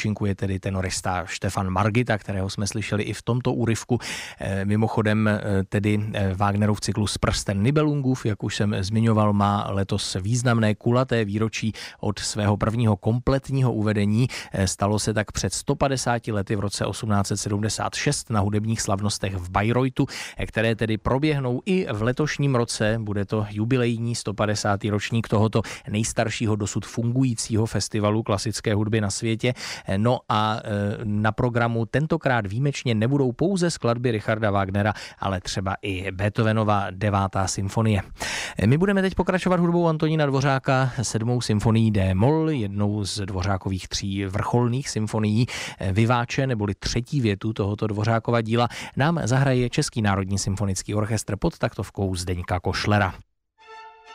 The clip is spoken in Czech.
účinkuje tedy tenorista Štefan Margita, kterého jsme slyšeli i v tomto úryvku. Mimochodem tedy Wagnerův cyklus Prsten Nibelungův, jak už jsem zmiňoval, má letos významné kulaté výročí od svého prvního kompletního uvedení. Stalo se tak před 150 lety v roce 1876 na hudebních slavnostech v Bayreuthu, které tedy proběhnou i v letošním roce. Bude to jubilejní 150. ročník tohoto nejstaršího dosud fungujícího festivalu klasické hudby na světě. No a na programu tentokrát výjimečně nebudou pouze skladby Richarda Wagnera, ale třeba i Beethovenova 9. symfonie. My budeme teď pokračovat hudbou Antonína Dvořáka, 7. symfonií D-moll, jednou z Dvořákových 3 vrcholných symfonií. Vyváče neboli třetí větu tohoto Dvořákova díla nám zahraje Český národní symfonický orchestr pod taktovkou Zdeňka Košlera.